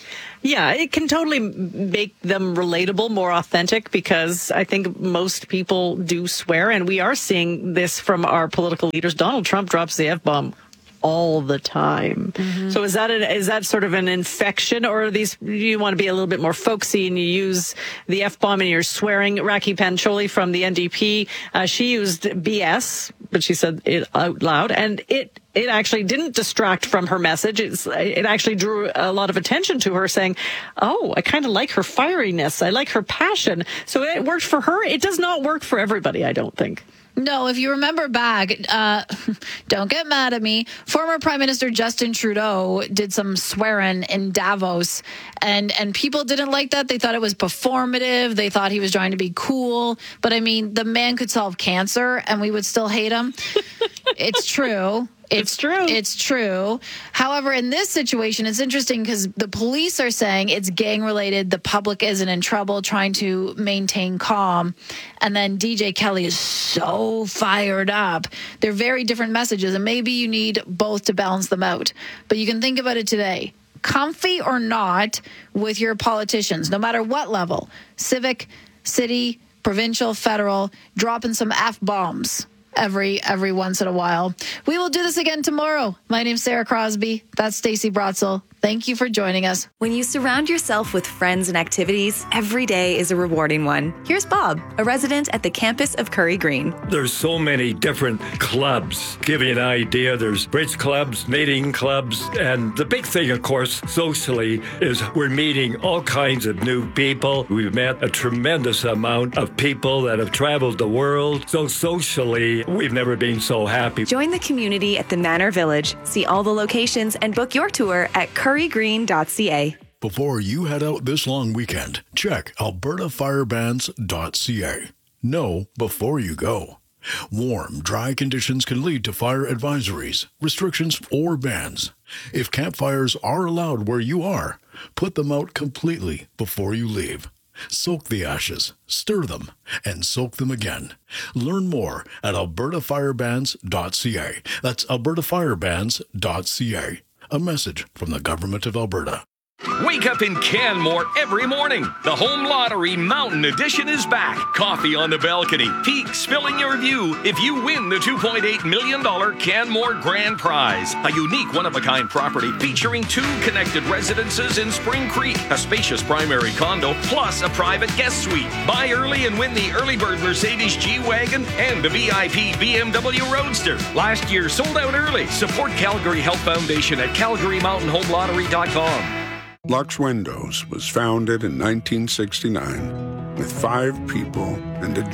Yeah, it can totally make them relatable, more authentic, because I think most people do swear, and we are seeing this from our political leaders. Donald Trump drops the F-bomb all the time. Mm-hmm. So is that an, is that sort of an infection, or are these, you want to be a little bit more folksy and you use the F-bomb and you're swearing? Raki Pancholi from the N D P, uh, she used B S, but she said it out loud, and it it actually didn't distract from her message. It's, it actually drew a lot of attention to her, saying, oh, I kind of like her fieriness. I like her passion. So it worked for her. It does not work for everybody, I don't think. No, if you remember back, uh, don't get mad at me, former Prime Minister Justin Trudeau did some swearing in Davos, and, and people didn't like that. They thought it was performative. They thought he was trying to be cool. But, I mean, the man could solve cancer, and we would still hate him. It's true. It's, it's true. It's true. However, in this situation, it's interesting because the police are saying it's gang related. The public isn't in trouble, trying to maintain calm. And then D J Kelly is so fired up. They're very different messages, and maybe you need both to balance them out. But you can think about it today. Comfy or not with your politicians, no matter what level, civic, city, provincial, federal, dropping some F-bombs. Every every once in a while. We will do this again tomorrow. My name's Sarah Crosby. That's Stacey Brotzel. Thank you for joining us. When you surround yourself with friends and activities, every day is a rewarding one. Here's Bob, a resident at the campus of Curry Green. There's so many different clubs. Give you an idea, there's bridge clubs, knitting clubs, and the big thing, of course, socially, is we're meeting all kinds of new people. We've met a tremendous amount of people that have traveled the world. So socially, we've never been so happy. Join the community at the Manor Village. See all the locations and book your tour at curry green dot c a. Before you head out this long weekend, check alberta fire bans dot c a. Know before you go. Warm, dry conditions can lead to fire advisories, restrictions, or bans. If campfires are allowed where you are, put them out completely before you leave. Soak the ashes, stir them, and soak them again. Learn more at alberta fire bans dot c a. That's alberta fire bans dot c a. A message from the Government of Alberta. Wake up in Canmore every morning. The Home Lottery Mountain Edition is back. Coffee on the balcony, peaks filling your view if you win the two point eight million dollars Canmore Grand Prize. A unique one-of-a-kind property featuring two connected residences in Spring Creek, a spacious primary condo, plus a private guest suite. Buy early and win the early bird Mercedes G-Wagon and the V I P B M W Roadster. Last year sold out early. Support Calgary Health Foundation at calgary mountain home lottery dot com. Lux Windows was founded in nineteen sixty-nine with five people and a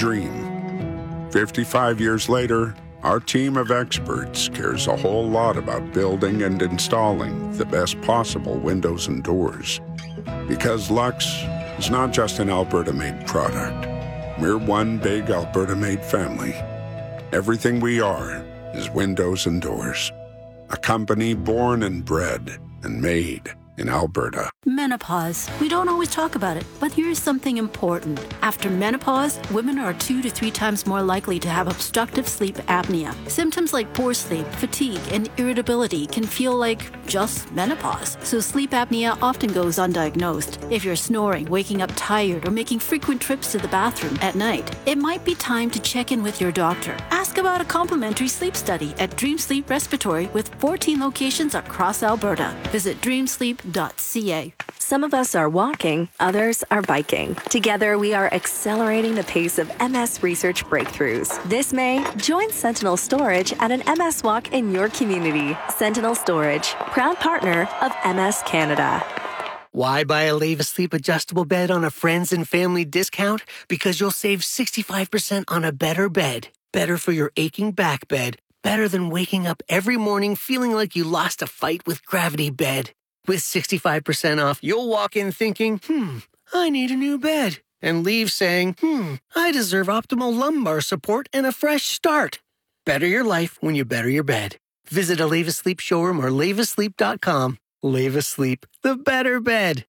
dream. fifty-five years later, our team of experts cares a whole lot about building and installing the best possible windows and doors. Because Lux is not just an Alberta-made product. We're one big Alberta-made family. Everything we are is windows and doors. A company born and bred and made in Alberta. Menopause. We don't always talk about it, but here's something important. After menopause, women are two to three times more likely to have obstructive sleep apnea. Symptoms like poor sleep, fatigue, and irritability can feel like just menopause. So sleep apnea often goes undiagnosed. If you're snoring, waking up tired, or making frequent trips to the bathroom at night, it might be time to check in with your doctor. Ask about a complimentary sleep study at Dream Sleep Respiratory with fourteen locations across Alberta. Visit dream sleep dot c a. Some of us are walking, others are biking. Together, we are accelerating the pace of M S research breakthroughs. This May, join Sentinel Storage at an M S walk in your community. Sentinel Storage, proud partner of M S Canada. Why buy a Lave Asleep adjustable bed on a friends and family discount? Because you'll save sixty-five percent on a better bed. Better for your aching back bed. Better than waking up every morning feeling like you lost a fight with Gravity Bed. With sixty-five percent off, you'll walk in thinking, hmm, I need a new bed. And leave saying, hmm, I deserve optimal lumbar support and a fresh start. Better your life when you better your bed. Visit a Lave Asleep showroom or lave asleep dot com. Lave Asleep, the better bed.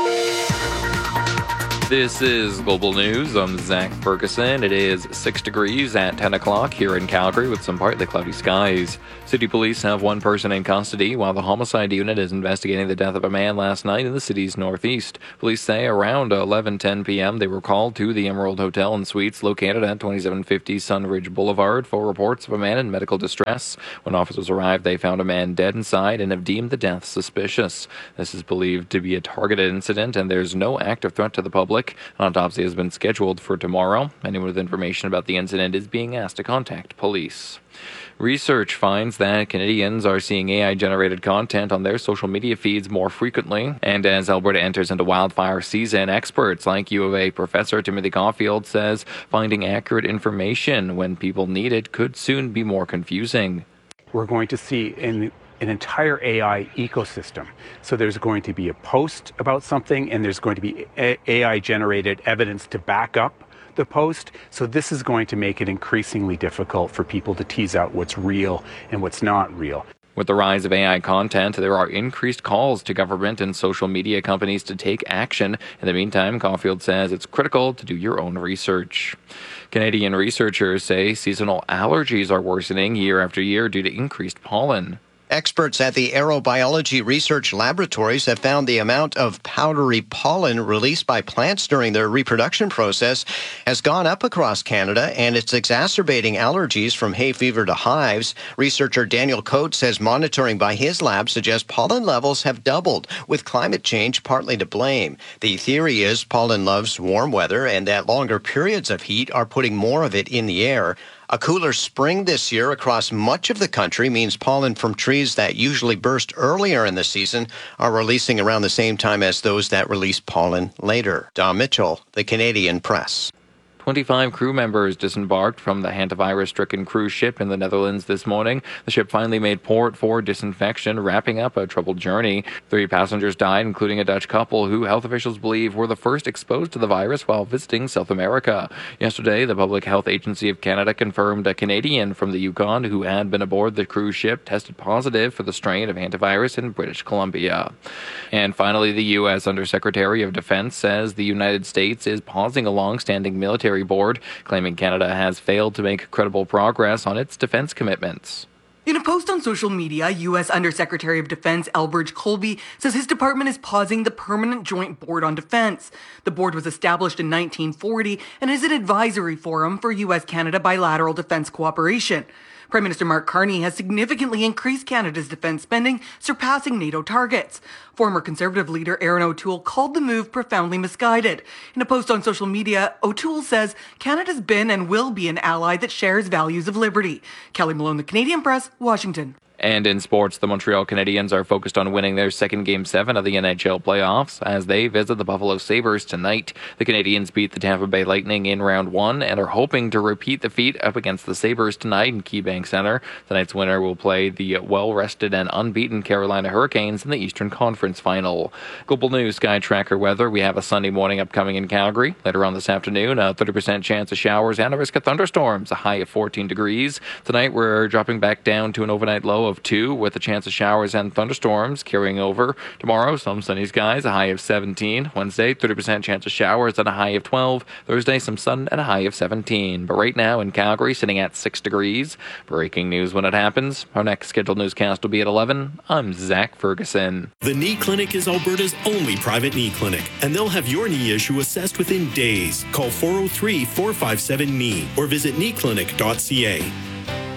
This is Global News. I'm Zach Ferguson. It is six degrees at ten o'clock here in Calgary with some partly cloudy skies. City police have one person in custody while the homicide unit is investigating the death of a man last night in the city's northeast. Police say around eleven ten p.m. they were called to the Emerald Hotel and Suites located at twenty-seven fifty Sunridge Boulevard for reports of a man in medical distress. When officers arrived, they found a man dead inside and have deemed the death suspicious. This is believed to be a targeted incident and there's no active threat to the public. An autopsy has been scheduled for tomorrow. Anyone with information about the incident is being asked to contact police. Research finds that Canadians are seeing A I-generated content on their social media feeds more frequently. And as Alberta enters into wildfire season, experts like U of A professor Timothy Caulfield says finding accurate information when people need it could soon be more confusing. We're going to see in an entire A I ecosystem. So there's going to be a post about something and there's going to be A I-generated evidence to back up the post. So this is going to make it increasingly difficult for people to tease out what's real and what's not real. With the rise of A I content, there are increased calls to government and social media companies to take action. In the meantime, Caulfield says it's critical to do your own research. Canadian researchers say seasonal allergies are worsening year after year due to increased pollen. Experts at the Aerobiology Research Laboratories have found the amount of powdery pollen released by plants during their reproduction process has gone up across Canada, and it's exacerbating allergies from hay fever to hives. Researcher Daniel Coates says monitoring by his lab suggests pollen levels have doubled, with climate change partly to blame. The theory is pollen loves warm weather and that longer periods of heat are putting more of it in the air. A cooler spring this year across much of the country means pollen from trees that usually burst earlier in the season are releasing around the same time as those that release pollen later. Don Mitchell, The Canadian Press. twenty-five crew members disembarked from the hantavirus-stricken cruise ship in the Netherlands this morning. The ship finally made port for disinfection, wrapping up a troubled journey. Three passengers died, including a Dutch couple who health officials believe were the first exposed to the virus while visiting South America. Yesterday, the Public Health Agency of Canada confirmed a Canadian from the Yukon who had been aboard the cruise ship tested positive for the strain of hantavirus in British Columbia. And finally, the U S Undersecretary of Defense says the United States is pausing a long-standing military board, claiming Canada has failed to make credible progress on its defense commitments. In a post on social media, U S Undersecretary of Defense Elbridge Colby says his department is pausing the Permanent Joint Board on Defense. The board was established in nineteen forty and is an advisory forum for U S-Canada bilateral defense cooperation. Prime Minister Mark Carney has significantly increased Canada's defense spending, surpassing NATO targets. Former Conservative leader Erin O'Toole called the move profoundly misguided. In a post on social media, O'Toole says Canada's been and will be an ally that shares values of liberty. Kelly Malone, The Canadian Press, Washington. And in sports, the Montreal Canadiens are focused on winning their second Game seven of the N H L playoffs as they visit the Buffalo Sabres tonight. The Canadiens beat the Tampa Bay Lightning in round one and are hoping to repeat the feat up against the Sabres tonight in KeyBank Center. Tonight's winner will play the well-rested and unbeaten Carolina Hurricanes in the Eastern Conference Final. Global News Sky Tracker weather. We have a sunny morning upcoming in Calgary. Later on this afternoon, a thirty percent chance of showers and a risk of thunderstorms, a high of fourteen degrees. Tonight, we're dropping back down to an overnight low of two with a chance of showers and thunderstorms carrying over. Tomorrow, some sunny skies, a high of seventeen. Wednesday, thirty percent chance of showers and a high of twelve. Thursday, some sun and a high of seventeen. But right now in Calgary, sitting at six degrees. Breaking news when it happens. Our next scheduled newscast will be at eleven. I'm Zach Ferguson. The Knee Clinic is Alberta's only private knee clinic, and they'll have your knee issue assessed within days. Call four oh three, four five seven, K N E E or visit knee clinic dot c a.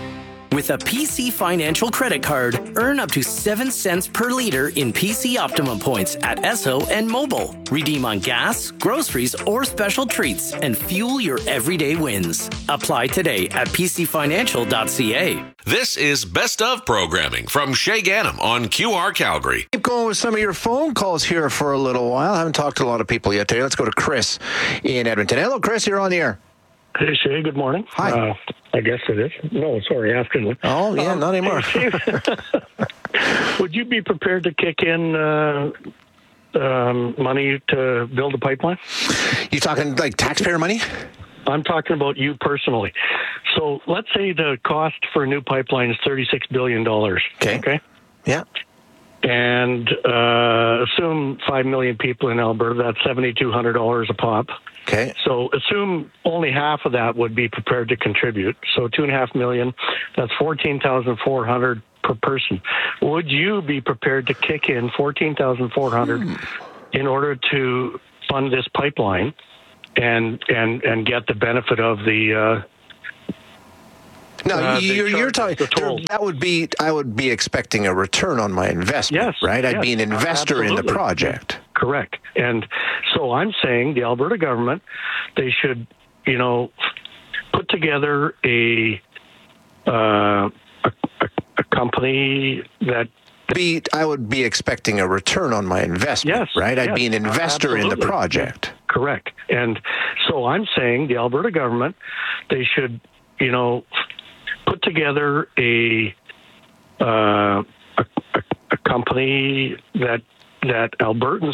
With a P C Financial credit card, earn up to seven cents per liter in P C Optimum points at Esso and Mobile. Redeem on gas, groceries, or special treats and fuel your everyday wins. Apply today at p c financial dot c a. This is Best of programming from Shay Ganem on Q R Calgary. Keep going with some of your phone calls here for a little while. I haven't talked to a lot of people yet today. Let's go to Chris in Edmonton. Hello, Chris. You're on the air. Hey, Shay. Good morning. Hi. Uh, I guess it is. No, sorry, afternoon. Oh, yeah, um, not anymore. Would you be prepared to kick in uh, um, money to build a pipeline? You talking like taxpayer money? I'm talking about you personally. So let's say the cost for a new pipeline is thirty-six billion dollars. Okay. Okay. Yeah. And uh, assume five million people in Alberta, that's seven thousand two hundred dollars a pop. Okay. So assume only half of that would be prepared to contribute. So two and a half million, that's fourteen thousand four hundred per person. Would you be prepared to kick in fourteen thousand four hundred hmm. in order to fund this pipeline and and and get the benefit of the uh, No, uh, you're, you're talking, that would be, I would be expecting a return on my investment, yes, right? I'd yes, be an investor absolutely. in the project. Correct. And so I'm saying the Alberta government, they should, you know, put together a, uh, a, a, a company that be, I would be expecting a return on my investment, yes, right? I'd yes, be an investor absolutely. in the project. Correct. And so I'm saying the Alberta government, they should, you know, put together a uh, a, a, a company that that Albertans